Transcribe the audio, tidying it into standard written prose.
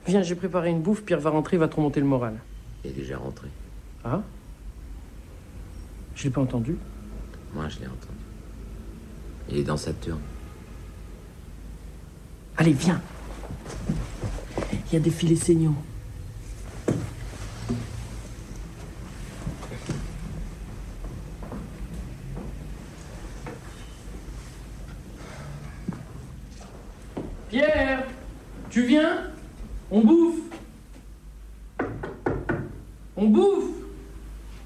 Viens, j'ai préparé une bouffe, Pierre va rentrer, il va te remonter le moral. Il est déjà rentré. Ah? Je l'ai pas entendu. Moi, je l'ai entendu. Il est dans Saturne. Allez, viens. Il y a des filets saignants. Pierre, tu viens? On bouffe. On bouffe.